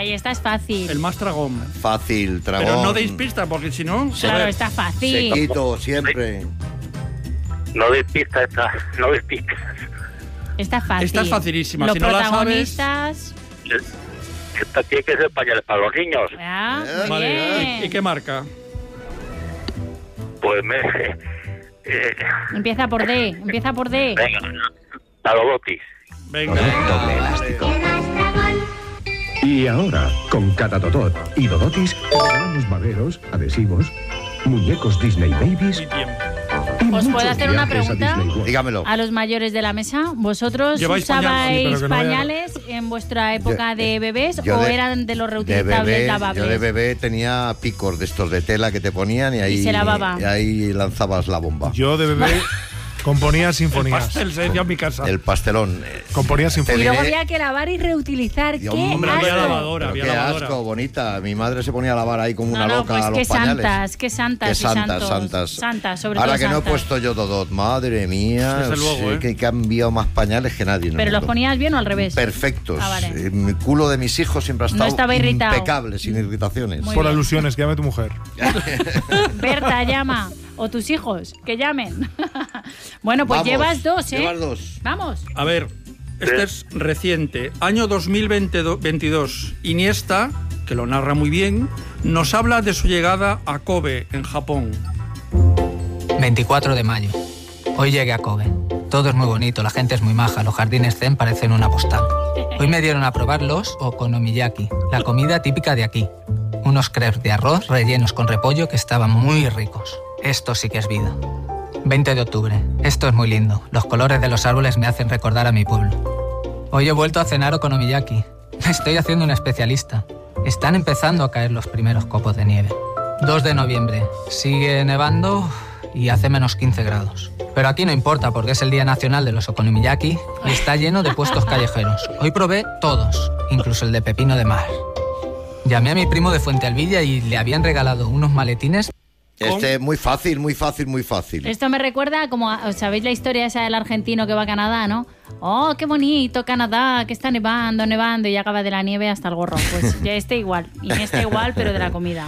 Ahí esta es fácil. El más tragón. Fácil, tragón. Pero no deis pista, porque si no... Claro, está fácil. Sequito, siempre. No deis pista esta, no deis pista. Está fácil. Esta es facilísima. Los Si no la sabes... protagonistas... Esta tiene que ser pañales para los niños. Ah, muy Vale, bien. ¿y qué marca? Pues Empieza por D. Empieza por D. venga, a los botis. Venga. Doble elástico. Y ahora, con cada Dodot y Dodotis, regalamos baberos, adhesivos, muñecos Disney Babies Muy bien. y ¿Os puedo muchos hacer una viajes a pregunta? Disney World. Dígamelo. A los mayores de la mesa, ¿vosotros ¿Lleváis usabais pañales? Sí, pero que no vaya- pañales en vuestra época de bebés yo o de- eran de los De reutilizables bebé, lavables? yo de bebé tenía picos de estos de tela que te ponían y ahí, se lavaba. y ahí lanzabas la bomba. Yo de bebé componía El sinfonías. pastel se decía en mi casa. El pastelón. Componía Y sinfonías. luego diré- había que lavar y reutilizar. Dios, ¡Qué hombre, había asco! lavadora. Pero había qué lavadora. asco, bonita. Mi madre se ponía a lavar ahí como una No, loca pues a los qué pañales. santas, qué santas Qué y santas, santos. santas. Santas, sobre Ahora todo que no he santas. puesto yo Dodot, madre mía, Desde luego, sí, ¿eh? que he cambiado más pañales que nadie en el ¿Pero los mundo. ponías bien o al revés? Perfectos. Ah, vale. El culo de mis hijos siempre ha No estado estaba irritado. impecable, sin irritaciones. Muy Por bien. alusiones, que llame tu mujer. Berta, llama. O tus hijos, que llamen. Bueno, pues Vamos, llevas dos, ¿eh? llevas dos. Vamos. A ver, este es reciente. Año 2022. Iniesta, que lo narra muy bien, nos habla de su llegada a Kobe, en Japón. 24 de mayo. Hoy llegué a Kobe. Todo es muy bonito, la gente es muy maja, los jardines zen parecen una postal. Hoy me dieron a probar los okonomiyaki, la comida típica de aquí. Unos crepes de arroz rellenos con repollo que estaban muy ricos. Esto sí que es vida. 20 de octubre. Esto es muy lindo. Los colores de los árboles me hacen recordar a mi pueblo. Hoy he vuelto a cenar okonomiyaki. Me estoy haciendo un especialista. Están empezando a caer los primeros copos de nieve. 2 de noviembre. Sigue nevando y hace menos 15 grados. Pero aquí no importa porque es el Día Nacional de los Okonomiyaki y está lleno de puestos callejeros. Hoy probé todos, incluso el de pepino de mar. Llamé a mi primo de Fuente Alvilla y le habían regalado unos maletines. Este es muy fácil, muy fácil, muy fácil. Esto me recuerda como, ¿sabéis la historia esa del argentino que va a Canadá, no? Oh, qué bonito Canadá, que está nevando, nevando y acaba de la nieve hasta el gorro. Pues ya este igual, y este igual, pero de la comida.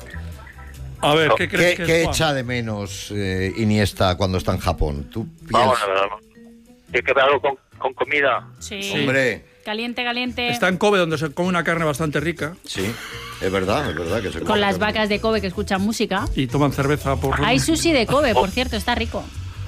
A ver, ¿qué ¿Qué, crees que qué es, Juan? echa de menos Iniesta cuando está en Japón? ¿Tú Vamos piensas? a ver. Tiene que ver algo con comida. Sí. Hombre, Caliente, caliente. Está en Kobe, donde se come una carne bastante rica sí, es verdad que se Con come las carne. vacas de Kobe que escuchan música. y toman cerveza por... Hay sushi de Kobe, por cierto, está rico.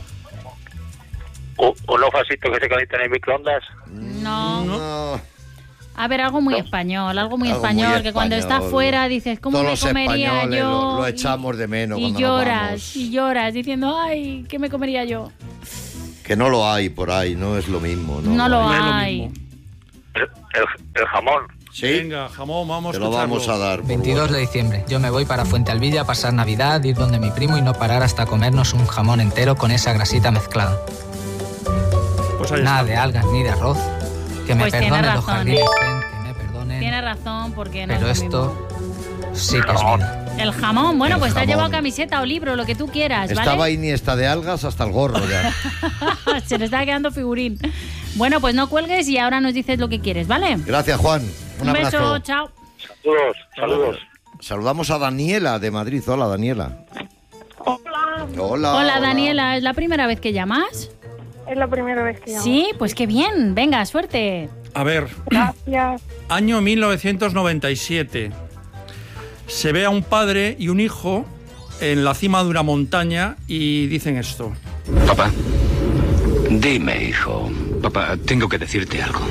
Unos vasitos que se calientan en microondas. No. No, A ver, algo muy español, algo muy Algo muy español, que cuando está español. fuera dices, ¿cómo Todos me los comería españoles yo? lo echamos de menos y cuando nos lloras, vamos. y lloras, diciendo, ay, ¿qué me comería yo? que no lo hay por ahí, no es lo mismo. No lo No es lo hay. mismo. El jamón. Sí, Venga, jamón, vamos te a lo escucharlo. vamos a dar. por 22 bueno. de diciembre. Yo me voy para Fuente Alvilla a pasar Navidad, ir donde mi primo y no parar hasta comernos un jamón entero con esa grasita mezclada. Pues ahí Nada está. de algas ni de arroz. Que me Pues tiene perdonen los razón. jardines zen, que me perdonen. Tiene razón, porque no Pero es lo esto sí que es vida. mismo. El jamón, bueno, El pues te has jamón. llevado camiseta o libro, lo que tú quieras, ¿vale? Estaba Iniesta de algas hasta el gorro ya. Se le está quedando figurín. Bueno, pues no cuelgues y ahora nos dices lo que quieres, ¿vale? Gracias, Juan. Un abrazo. beso, chao. Saludos. Saludamos a Daniela de Madrid. Hola, Daniela. Hola. Hola, Daniela, ¿es la primera vez que llamas? Es la primera vez que llamo. Sí, pues qué bien. Venga, suerte. A ver, Gracias. año 1997. Se ve a un padre y un hijo en la cima de una montaña y dicen esto. Papá. Dime, hijo. Papá, tengo que decirte algo.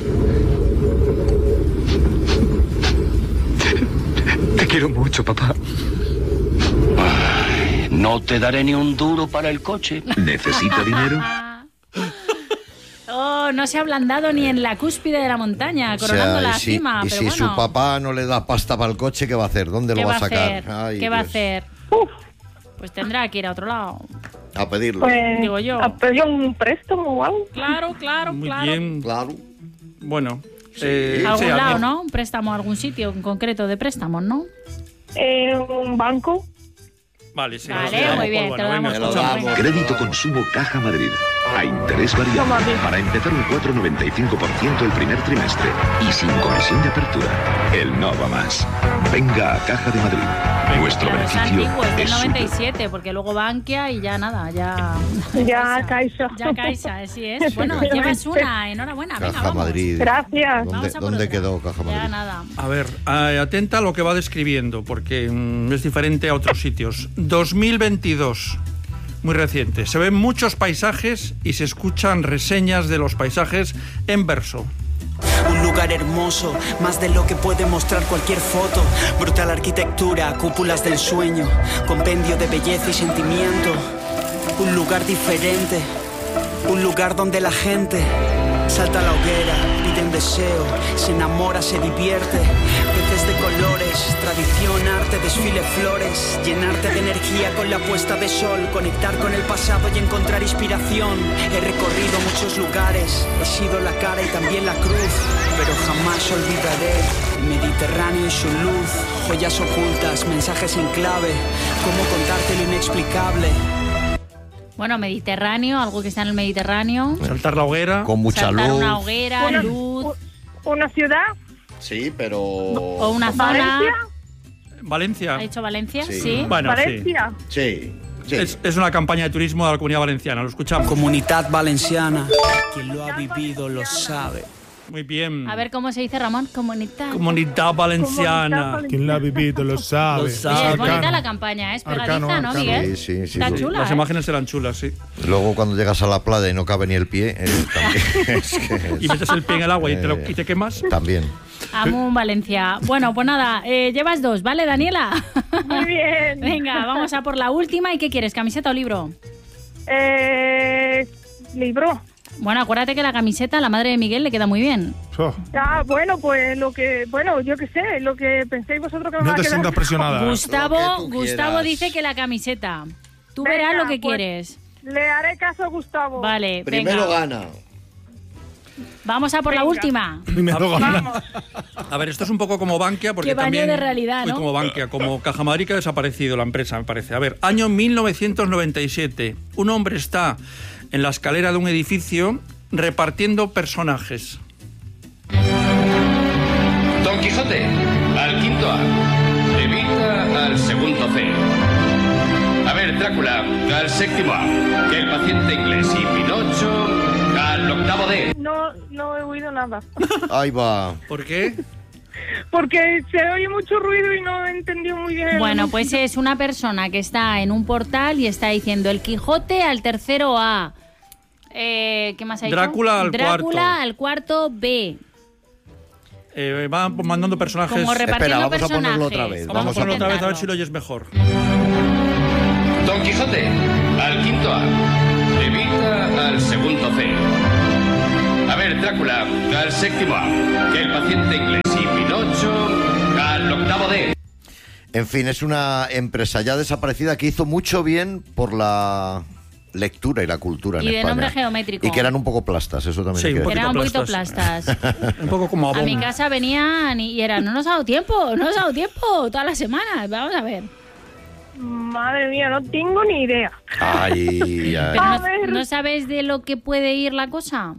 Te quiero mucho, papá. Ay, no te daré ni un duro para el coche. ¿Necesita dinero? Oh, no se ha ablandado ni en la cúspide de la montaña, coronando la cima. y pero si bueno, su papá no le da pasta para el coche, ¿qué va a hacer? ¿Dónde ¿qué lo va a a sacar? hacer? Ay, ¿Qué va a Dios. hacer? Pues tendrá que ir a otro lado. A pedirlo. Pues, Digo yo. ¿a pedir un préstamo o algo? Claro, claro, Muy claro. bien. Claro. Bueno. Algún lado, alguien- ¿no? Un préstamo, algún sitio en concreto de préstamos, ¿no? Un banco. Vale, sí. Vale, nos quedamos muy por bien, bueno. te lo Venga, damos Te lo por escuchamos. damos. Crédito Consumo Caja Madrid. a interés variable. Para empezar un 4,95% el primer trimestre y sin comisión de apertura. El no va más. Venga a Caja de Madrid. Nuestro Claro, es beneficio antiguo, es del es 97, porque luego Bankia y ya nada, ya... Ya, Caixa. Ya Caixa, así es. Bueno, llevas una, enhorabuena. Venga, Caja vamos. Madrid. Gracias. Vamos a por ¿Dónde otra. quedó Caja Madrid? Ya nada. A ver, atenta a lo que va describiendo, porque es diferente a otros sitios. 2022, muy reciente. Se ven muchos paisajes y se escuchan reseñas de los paisajes en verso. Un lugar hermoso, más de lo que puede mostrar cualquier foto. Brutal arquitectura, cúpulas del sueño, compendio de belleza y sentimiento. Un lugar diferente, un lugar donde la gente salta a la hoguera, pide un deseo, se enamora, se divierte. Peces de colores, tradición, arte, desfile, flores. Llenarte de energía con la puesta de sol, conectar con el pasado y encontrar inspiración. He recorrido muchos lugares, he sido la cara y también la cruz, pero jamás olvidaré el Mediterráneo y su luz. Joyas ocultas, mensajes en clave, cómo contarte lo inexplicable. Bueno, Mediterráneo, algo que está en el Mediterráneo. Saltar la hoguera. Con mucha Saltar luz. una hoguera, luz. ¿Una ciudad? Sí, pero... O una zona. Valencia. ¿Ha dicho Valencia? Sí. Sí. Bueno, ¿Valencia? Sí, sí. Es una campaña de turismo de la Comunidad Valenciana, lo escuchamos. Comunidad Valenciana, quien lo ha vivido lo sabe. Muy bien. A ver cómo se dice, Ramón. Comunidad. Comunidad Valenciana. Quien la ha vivido lo sabe. Lo sabe. Oye, es bonita Arcano. la campaña, es pegadiza, Arcano, ¿no, arcano. Miguel? Sí, sí, sí, Está sí. chula, Las ¿eh? imágenes eran chulas, sí. Luego cuando llegas a la playa y no cabe ni el pie, también, es que Y metes el pie en el agua y te quemas. también. Amun, Valencia. Bueno, pues nada, llevas 2, ¿vale, Daniela? Muy bien. Venga, vamos a por la última. ¿Y qué quieres, camiseta o libro? Libro. Bueno, acuérdate que la camiseta a la madre de Miguel le queda muy bien. Oh, Ah, bueno, pues yo qué sé, lo que penséis vosotros que me no va a te quedar. sientas presionada. Gustavo tú Gustavo quieras. dice que la camiseta. Tú Venga, verás lo que pues, quieres. Le haré caso a Gustavo. Vale, Primero venga. gana. Vamos a por la Venga. última. Primero gana. Vamos. A ver, esto es un poco como Bankia, porque Qué baño también... de realidad, Uy, ¿no? como Bankia, como Caja Madrid, que ha desaparecido la empresa, me parece. A ver, año 1997. Un hombre está en la escalera de un edificio repartiendo personajes. Don Quijote, al quinto A. Evita al segundo C. A ver, Drácula, al séptimo A. Que el paciente inglés y Pinocho, al octavo D. No he oído nada. Ahí va. ¿Por qué? Porque se oye mucho ruido y no he entendido muy bien. Bueno, pues es una persona que está en un portal y está diciendo el Quijote al tercero A. ¿Qué más ha dicho? Drácula al Drácula cuarto. al cuarto B. Va mandando personajes. Como repartiendo Espera, vamos a ponerlo personajes. otra vez. Vamos a ponerlo otra vez a ver intentarlo. si lo oyes mejor. Don Quijote, al quinto A. Evita al segundo C. A ver, Drácula, al séptimo A. Que el paciente inglés y Pinocho, al octavo D. En fin, es una empresa ya desaparecida que hizo mucho bien por la lectura y la cultura en Y de España. nombre geométrico. Y que eran un poco plastas, eso también. Sí, hay que un decir. Eran un poquito plastas. plastas. Un poco como A Avon. mi casa venían y eran, no nos ha dado tiempo todas las semanas. Vamos a ver. Madre mía, no tengo ni idea. Ay, ay. Pero A ver. ¿no sabes de lo que puede ir la cosa?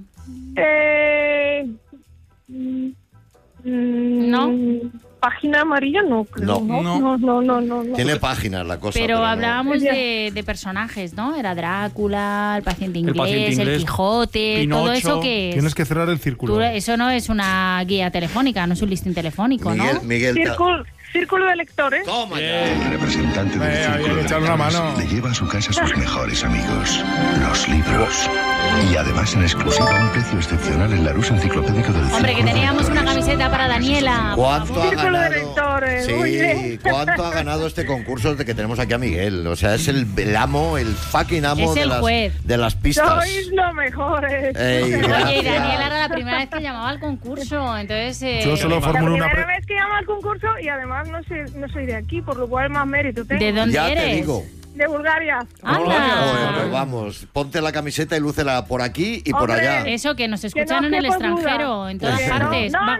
¿No? Página amarilla no creo. No. No. Tiene páginas la cosa. Pero no. hablábamos de personajes, ¿no? Era Drácula, el paciente inglés, Paciente Inglés, el Quijote, Pinocho. todo eso que es. Tienes que cerrar el círculo. Eso no es una guía telefónica, no es un listín telefónico, ¿no? Miguel. Círculo de lectores. Toma El representante del había círculo que de echarle una lectores mano. le lleva a su casa sus mejores amigos, los libros. Y además en exclusiva a un precio excepcional el Larousse enciclopédico del Hombre, que Círculo de teníamos una Lectores. camiseta para Daniela. por ¿Cuánto favor. ha Círculo de ganado? lectores, muy bien. Sí, ¿cuánto ha ganado este concurso de que tenemos aquí a Miguel? O sea, es el amo, el fucking amo Es el juez. de las pistas. Sois los mejores. Ey, Oye, y gracias. Daniela era la primera vez que llamaba al concurso, entonces... Yo solo La formulo una primera vez que llamo al concurso y además no soy de aquí, por lo cual más mérito tengo. ¿De dónde Ya eres? te digo. De Bulgaria. Bueno, ¡Anda! pues vamos, ponte la camiseta y lúcela por aquí y por Hombre, allá. Eso, que nos Que escuchan no en el quepa extranjero, duda. en todas Que partes. No, Va-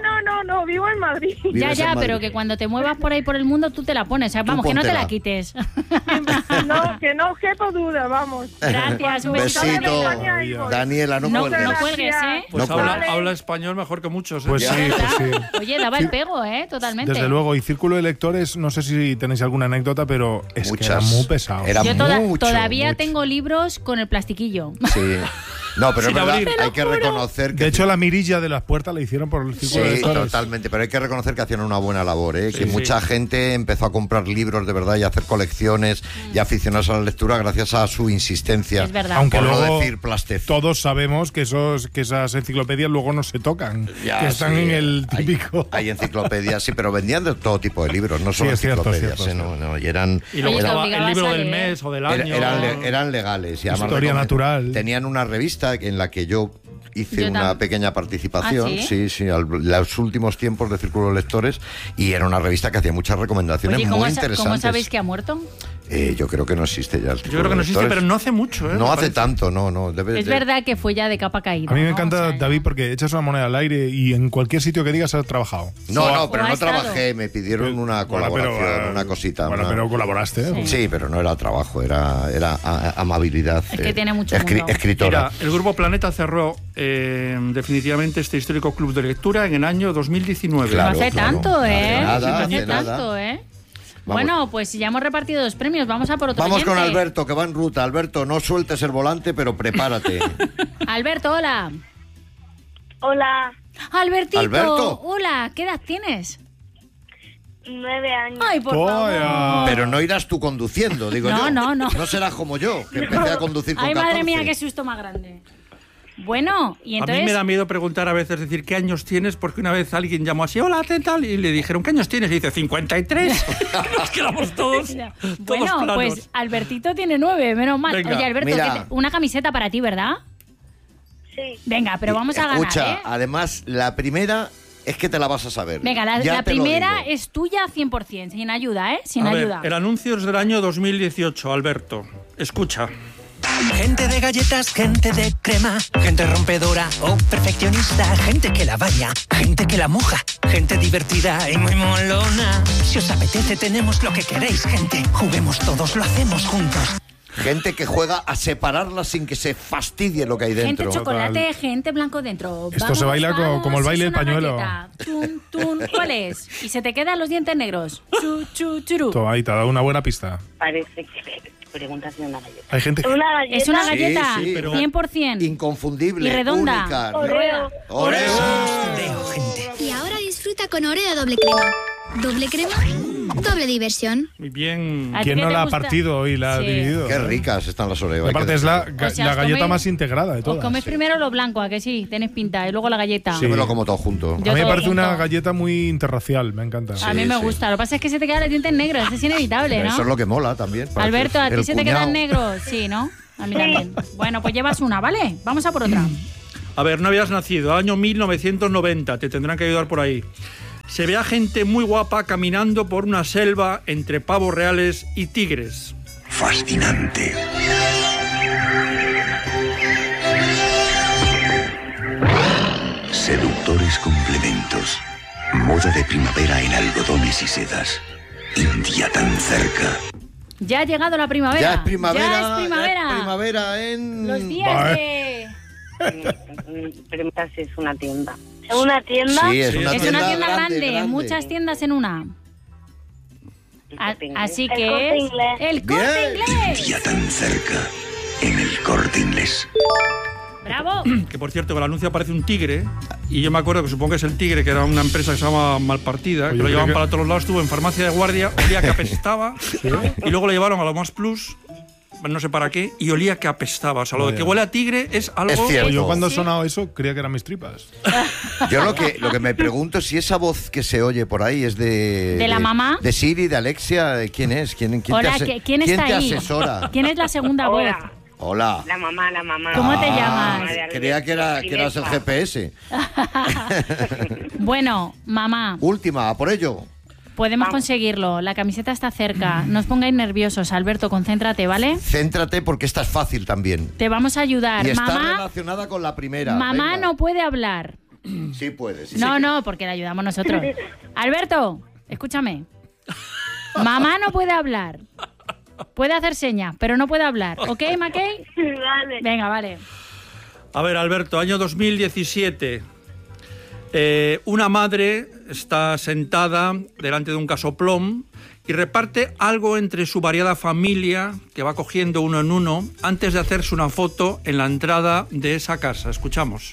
no, vivo en Madrid. Ya, pero que cuando te muevas por ahí por el mundo tú te la pones. O sea, vamos, que no te la quites. No, que no objeto duda, vamos. Gracias, un besito. Daniela, no cuelgues. No cuelgues, ¿eh? Pues habla español mejor que muchos. Pues sí, pues sí. Oye, daba el pego, totalmente. Desde luego, y Círculo de Lectores, no sé si tenéis alguna anécdota, pero es que era muy pesado. Yo todavía tengo libros con el plastiquillo. Sí. No, pero es verdad, hay que reconocer que... De hecho, la mirilla de las puertas la hicieron por el Círculo de Lectores. Totalmente, pero hay que reconocer que hacían una buena labor, que mucha gente empezó a comprar libros de verdad y a hacer colecciones y aficionarse a la lectura gracias a su insistencia. Es verdad. Aunque por luego no decir plastez. Todos sabemos que esas enciclopedias luego no se tocan, que están en el típico... Hay enciclopedias, sí, pero vendían de todo tipo de libros, no solo enciclopedias. Y luego estaba el libro del mes o del año. Eran legales. Y Historia natural. Tenían una revista en la que yo hice una pequeña participación, los últimos tiempos de Círculo de Lectores, y era una revista que hacía muchas recomendaciones muy interesantes. ¿Cómo sabéis que ha muerto? Yo creo que no existe ya el Círculo Yo creo que no existe, de pero no hace mucho. No hace tanto, no. Es verdad que fue ya de capa caída. A mí me encanta, David, porque echas una moneda al aire y en cualquier sitio que digas has trabajado. No, pero no trabajé, me pidieron una colaboración, una cosita. Bueno, pero colaboraste. Sí, pero no era trabajo, era amabilidad. Es que tiene mucho mundo. Escritora. Mira, el Grupo Planeta cerró definitivamente este histórico club de lectura en el año 2019. No hace tanto, Hace tanto. Bueno, pues ya hemos repartido 2 premios, vamos a por otro. Vamos con Alberto, que va en ruta. Alberto, no sueltes el volante, pero prepárate. Alberto, hola. Hola. Albertito, hola, ¿qué edad tienes? 9 años. Ay, por favor. Pero no irás tú conduciendo, digo yo. No. No serás como yo, que empecé a conducir con 14. Ay, madre mía, qué susto más grande. Bueno, y entonces... A mí me da miedo preguntar a veces, decir, ¿qué años tienes? Porque una vez alguien llamó así, hola, ¿qué tal? Y le dijeron, ¿qué años tienes? Y dice, 53. Nos quedamos todos Bueno, planos. Pues Albertito tiene 9, menos mal. Venga. Oye, Alberto, una camiseta para ti, ¿verdad? Sí. Venga, pero vamos a ganar, Escucha, además, la primera es que te la vas a saber. Venga, la primera es tuya 100%, sin ayuda, Sin ayuda. El anuncio es del año 2018, Alberto. Escucha. Gente de galletas, gente de crema, gente rompedora o perfeccionista, gente que la baña, gente que la moja, gente divertida y muy molona. Si os apetece tenemos lo que queréis, gente. Juguemos todos, lo hacemos juntos. Gente que juega a separarlas sin que se fastidie lo que hay dentro. Gente chocolate, gente blanco dentro. Esto se baila como el baile del pañuelo. Tun, tun. ¿Cuál es? Y se te quedan los dientes negros. Chu, chu, churu. Todo ahí, te ha dado una buena pista. Parece que preguntas de una galleta. Hay gente... Es una galleta, Sí, pero 100%. Inconfundible, Y redonda. única. Oreo. Y ahora disfruta con Oreo doble crema. Doble crema, doble diversión. Muy bien. ¿Quién no la ha partido y la ha dividido? Qué ricas están las Oreo. Aparte es la O sea, galleta coméis- más integrada de Os todas. comes primero lo blanco, ¿a que sí? Tenéis pinta. Y luego la galleta. Yo me lo como todo junto. Yo A mí me todo parece junto. una galleta muy interracial, me encanta. A mí me gusta. Lo que pasa es que se te quedan los dientes negros. Es inevitable, Pero ¿no? eso es lo que mola también. parece. Alberto, ¿a ti El se te cuñado. quedan negros? Sí, ¿no? A mí también. Bueno, pues llevas una, ¿vale? Vamos a por otra. A ver, no habías nacido, año 1990, te tendrán que ayudar por ahí. Se ve a gente muy guapa caminando por una selva entre pavos reales y tigres. Fascinante. Seductores complementos. Moda de primavera en algodones y sedas. India tan cerca. Ya ha llegado la primavera. Ya es primavera. Ya es primavera. Ya es primavera en... Los días de... Preguntas si es una tienda. ¿Es una tienda? Sí, es una Es tienda, una tienda grande. muchas tiendas en una. Así El que Corte es Inglés. el Corte Inglés. India tan cerca. En el Corte Inglés. Bravo. Que por cierto, en el anuncio aparece un tigre. Y yo me acuerdo que supongo que es el tigre, que era una empresa que se llama Malpartida, que Oye, lo llevaban creo que- para todos lados. Estuvo en farmacia de guardia, olía que apestaba. Y luego lo llevaron a lo más plus, no sé para qué, y olía que apestaba. O sea, lo de que huele a tigre es algo... Es cierto. Yo cuando ha sonado eso creía que eran mis tripas. Yo lo que me pregunto es si esa voz que se oye por ahí es de... ¿De la mamá? De Siri, de Alexia, ¿de quién es? ¿Quién Hola, ¿quién ¿quién está te ahí? asesora? ¿Quién es la segunda voz? Hola. Hola. La mamá. ¿Cómo te llamas? Creía que eras el GPS. Bueno, mamá, Última, a por ello. podemos conseguirlo. La camiseta está cerca. No os pongáis nerviosos, Alberto, concéntrate, ¿vale? Céntrate porque esta es fácil también. Te vamos a ayudar. Y está Mamá, relacionada con la primera. mamá Venga. no puede hablar. Sí puedes. No, porque le ayudamos nosotros. Alberto, escúchame. Mamá no puede hablar. Puede hacer señas, pero no puede hablar. ¿Ok, Mackey? Vale. Venga, vale. A ver, Alberto, año 2017. Una madre está sentada delante de un casoplón y reparte algo entre su variada familia, que va cogiendo uno en uno, antes de hacerse una foto en la entrada de esa casa. Escuchamos.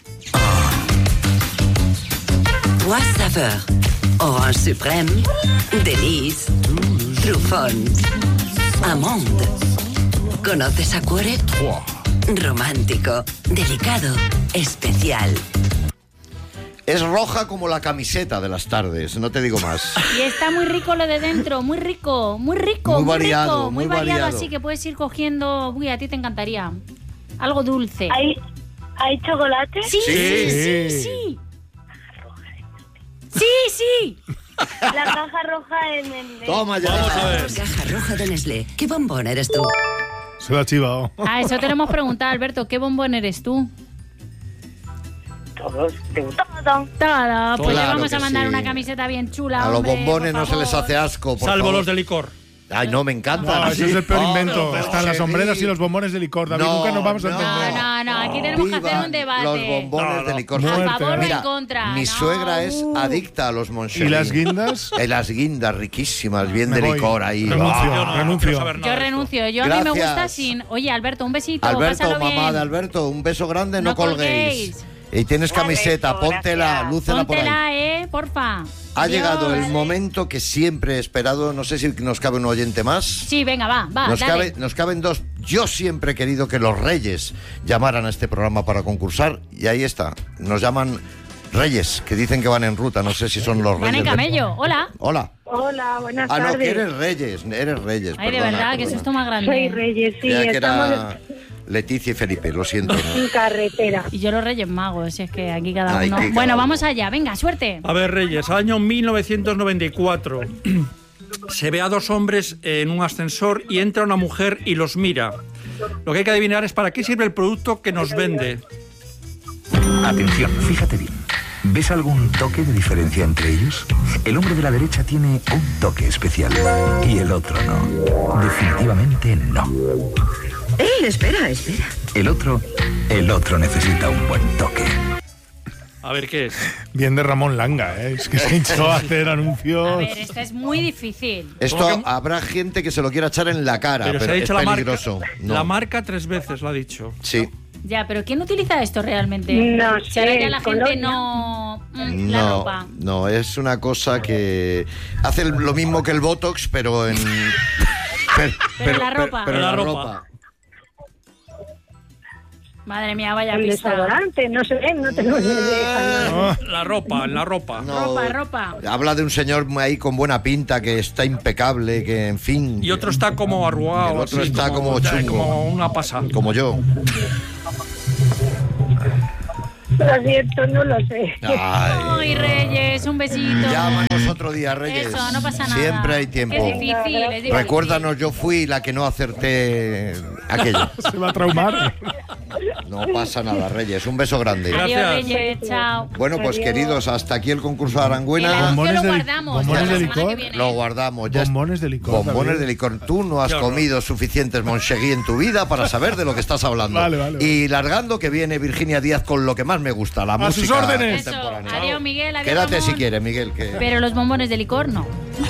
Pois saveur, orange suprême, délice, trufón, amande. ¿Conoces a Cuore? Romántico, delicado, especial. Es roja como la camiseta de las tardes, no te digo más. Y está muy rico lo de dentro, muy rico, muy rico, muy variado, rico, muy variado, así que puedes ir cogiendo. Uy, a ti te encantaría. Algo dulce. ¿Hay chocolate? Sí. La caja roja en el... Toma ya. Vamos a ver. Caja roja de Nestlé. ¿Qué bombón eres tú? Se lo ha chivado. Eso te lo hemos preguntado, Alberto. ¿Qué bombón eres tú? Todo. Pues Claro le vamos a que mandar sí. una camiseta bien chula. A los hombre, bombones por no se les favor. hace asco. Por Salvo favor. los de licor. Ay, no, me encanta. No, ese es el peor invento. pero Están las sombreras y los bombones de licor. David, nunca nos vamos a entender. No, aquí tenemos que hacer un debate. Los bombones de licor. A favor o Mira, en contra. mi suegra es adicta a los Moncherie. ¿Y las guindas? Las guindas riquísimas, bien de voy. licor ahí. Renuncio. Yo renuncio. Yo a mí me Gracias. gusta sin... Oye, Alberto, un besito. Alberto, pásalo mamá bien. de Alberto, un beso grande, no No colguéis. colguéis. Y tienes camiseta, Alberto, póntela, gracias. lúcela por ahí. Póntela, porfa. Ha Adiós. llegado el momento que siempre he esperado. No sé si nos cabe un oyente más. Sí, venga, va, dale. Nos caben dos. Yo siempre he querido que los Reyes llamaran a este programa para concursar. Y ahí está. Nos llaman Reyes, que dicen que van en ruta. No sé si son los Van Reyes. en camello. Hola. Hola. Hola, buenas Ah, tardes. no, que eres Reyes. Ay, de verdad, que susto más grande. Soy Reyes, sí. Ya que Estamos era Leticia y Felipe, lo siento. ¿no? en carretera. Y yo los Reyes Magos, es que aquí cada Ay, uno... que cada Bueno, uno. vamos allá, venga, suerte. A ver, Reyes, año 1994. Se ve a dos hombres en un ascensor y entra una mujer y los mira. Lo que hay que adivinar es para qué sirve el producto que nos vende. Atención, fíjate bien. ¿Ves algún toque de diferencia entre ellos? El hombre de la derecha tiene un toque especial y el otro no. Definitivamente no. Espera. El otro necesita un buen toque. A ver qué es. Bien de Ramón Langa, ¿eh? Es que se hinchó a hacer anuncios. A ver, esto es muy difícil. Esto habrá gente que se lo quiera echar en la cara, Pero pero, se ha es dicho la marca. peligroso. No. La marca 3 veces lo ha dicho. Sí. Ya, pero ¿quién utiliza esto realmente? No Si ahora sé, ya la gente Colonia. no... la ropa. No, es una cosa que hace lo mismo que el Botox, pero en... Pero la ropa. Pero La la ropa. ropa. Madre mía, vaya El pista. desodorante, no sé, no te lo dejan. La ropa, la ropa. No, Ropa. habla de un señor ahí con buena pinta, que está impecable, que en fin... Y otro está como arrugado. El otro así, está como chungo. Como una pasa. Como yo. Lo siento, no lo sé. Ay, Reyes, un besito. Llámanos otro día, Reyes. Eso, no pasa nada. Siempre hay tiempo. Es difícil, es difícil. Recuérdanos, yo fui la que no acerté aquello. Se va a traumar. No pasa nada, Reyes. Un beso grande. Adiós, Reyes, chao. Bueno, pues queridos, hasta aquí el concurso de Arangüena. El anuncio Bombones lo de- guardamos. bombones para de la semana licor. que viene. Lo guardamos. Ya Bombones de licor. Bombones también. de licor. Tú no has Qué horror. comido suficientes Moncherie en tu vida para saber de lo que estás hablando. Vale. Y largando que viene Virginia Díaz con lo que más me gusta, la A sus música órdenes. Eso. contemporánea. Adiós, Miguel. Adiós, Quédate Ramón. si quieres, Miguel. Que... Pero los bombones de licor no.